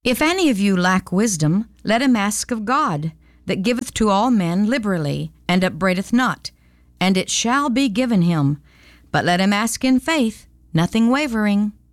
If any of you lack wisdom, let him ask of God, that giveth to all men liberally, and upbraideth not, and it shall be given him. But let him ask in faith, nothing wavering.